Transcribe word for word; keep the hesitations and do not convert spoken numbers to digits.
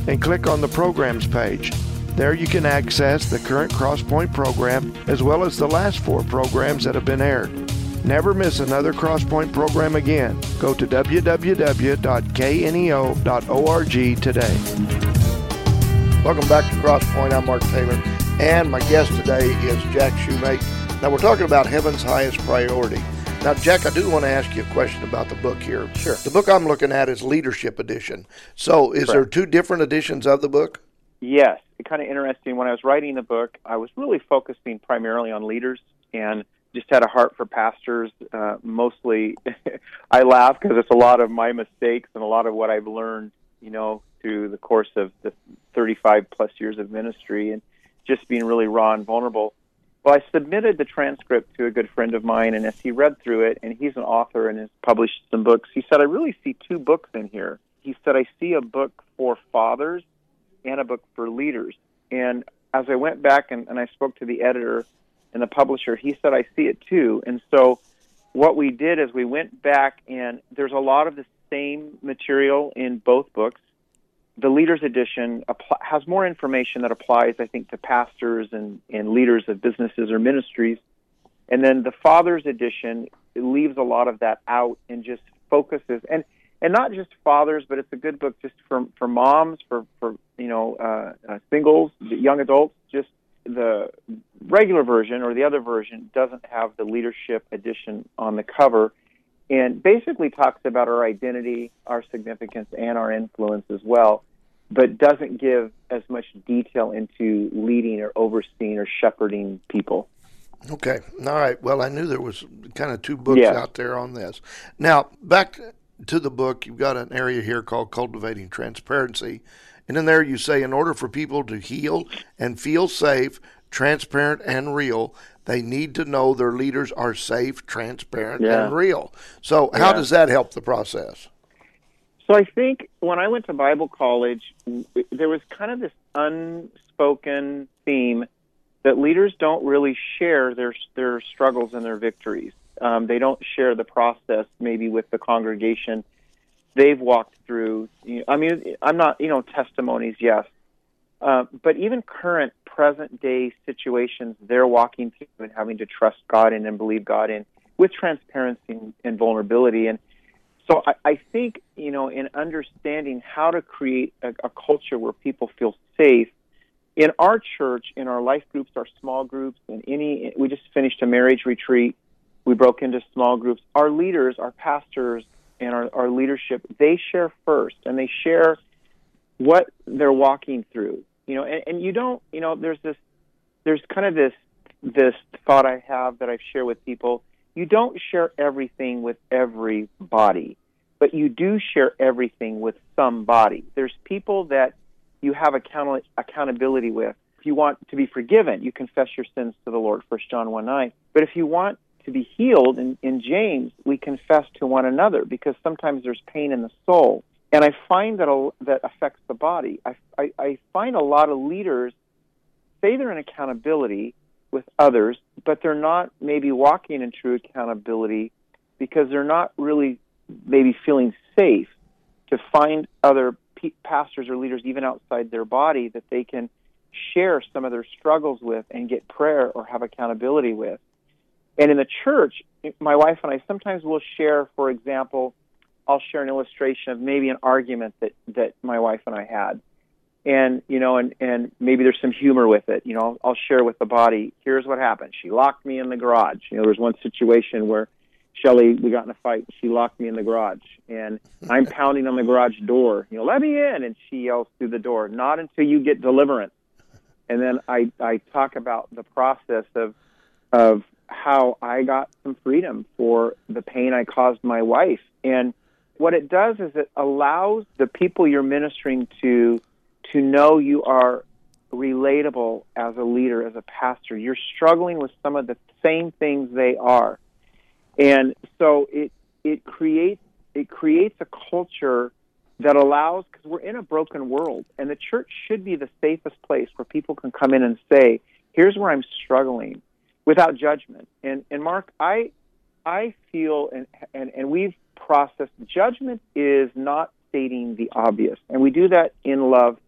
and click on the Programs page. There you can access the current Crosspoint program as well as the last four programs that have been aired. Never miss another Crosspoint program again. Go to w w w dot k n e o dot org today. Welcome back to Crosspoint. I'm Mark Taylor, and my guest today is Jack Shoemate. Now, we're talking about heaven's highest priority. Now, Jack, I do want to ask you a question about the book here. Sure. The book I'm looking at is Leadership Edition. So is Correct. there two different editions of the book? Yes. It's kind of interesting. When I was writing the book, I was really focusing primarily on leaders and just had a heart for pastors. Uh, mostly, I laugh because it's a lot of my mistakes and a lot of what I've learned, you know, through the course of the thirty-five plus years of ministry and just being really raw and vulnerable. Well, I submitted the transcript to a good friend of mine, and as he read through it, and he's an author and has published some books, he said, I really see two books in here. He said, I see a book for fathers and a book for leaders. And as I went back and, and I spoke to the editor and the publisher, he said, I see it too. And so what we did is we went back, and there's a lot of the same material in both books. The Leaders Edition apl- has more information that applies, I think, to pastors and, and leaders of businesses or ministries. And then the Fathers Edition leaves a lot of that out and just focuses, and, and not just fathers, but it's a good book just for, for moms, for, for you know, uh, uh, singles, young adults. Just the regular version or the other version doesn't have the Leadership Edition on the cover, and basically talks about our identity, our significance, and our influence as well, but doesn't give as much detail into leading or overseeing or shepherding people. Okay. All right. Well, I knew there was kind of two books Yes. out there on this. Now, back to the book, you've got an area here called Cultivating Transparency. And in there you say, in order for people to heal and feel safe, transparent, and real, they need to know their leaders are safe, transparent, Yeah. and real. So how Yeah. does that help the process? So I think when I went to Bible college, there was kind of this unspoken theme that leaders don't really share their their struggles and their victories. Um, they don't share the process maybe with the congregation they've walked through. I mean, I'm not, you know, testimonies, yes. Uh, but even current, present-day situations they're walking through and having to trust God in and believe God in with transparency and, and vulnerability. And so I, I think, you know, in understanding how to create a, a culture where people feel safe, in our church, in our life groups, our small groups, and any, we just finished a marriage retreat. We broke into small groups. Our leaders, our pastors, and our, our leadership, they share first, and they share what they're walking through. You know, and, and you don't, you know, there's this, there's kind of this, this thought I have that I've shared with people. You don't share everything with everybody, but you do share everything with somebody. There's people that you have account- accountability with. If you want to be forgiven, you confess your sins to the Lord, First John one nine. But if you want to be healed, in, in James, we confess to one another, because sometimes there's pain in the soul. And I find that a, that affects the body. I, I, I find a lot of leaders say they're in accountability with others, but they're not maybe walking in true accountability because they're not really maybe feeling safe to find other pe- pastors or leaders, even outside their body, that they can share some of their struggles with and get prayer or have accountability with. And in the church, my wife and I sometimes will share, for example, I'll share an illustration of maybe an argument that, that my wife and I had. And, you know, and, and maybe there's some humor with it. You know, I'll, I'll share with the body, here's what happened. She locked me in the garage. You know, there was one situation where Shelley, we got in a fight, and she locked me in the garage. And I'm pounding on the garage door, you know, let me in. And she yells through the door, not until you get deliverance. And then I, I talk about the process of of how I got some freedom for the pain I caused my wife. And what it does is it allows the people you're ministering to to know you are relatable as a leader, as a pastor. You're struggling with some of the same things they are. And so it it creates it creates a culture that allows, because we're in a broken world, and the church should be the safest place where people can come in and say, here's where I'm struggling, without judgment. And and Mark, I I feel, and and, and we've processed, judgment is not stating the obvious, and we do that in love.